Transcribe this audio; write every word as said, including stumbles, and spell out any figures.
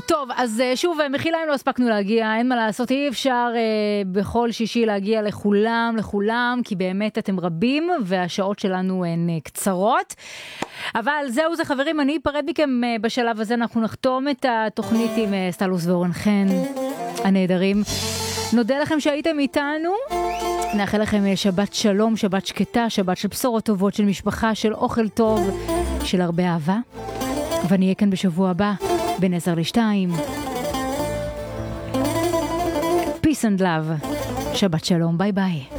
טוב, אז שוב, מחילה אם לא הספקנו להגיע, אין מה לעשות, אי אפשר אה, בכל שישי להגיע לכולם, לכולם, כי באמת אתם רבים, והשעות שלנו הן אה, קצרות. אבל זהו זה חברים, אני אפרד מכם אה, בשלב הזה, אנחנו נחתום את התוכנית עם אה, סטלוס ואורן חן, הנהדרים. נודה לכם שהייתם איתנו, נאחל לכם שבת שלום, שבת שקטה, שבת של בשורות טובות, של משפחה, של אוכל טוב, של הרבה אהבה. ואני אהיה כאן בשבוע הבא, בין עשר לשתיים. Peace and love. שבת שלום, ביי ביי.